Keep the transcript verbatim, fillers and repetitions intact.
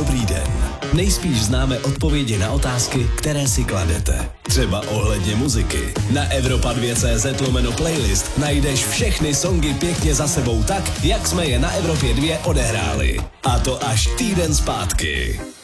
Dobrý den. Nejspíš známe odpovědi na otázky, které si kladete. Třeba ohledně muziky. Na Evropa dva tečka cé zet lomeno playlist najdeš všechny songy pěkně za sebou tak, jak jsme je na Evropě dva odehráli. A to až týden zpátky.